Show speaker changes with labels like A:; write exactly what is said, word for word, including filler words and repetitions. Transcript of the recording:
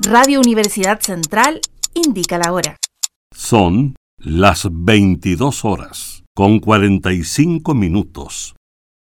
A: Radio Universidad Central indica la hora.
B: Son las veintidós horas, con cuarenta y cinco minutos.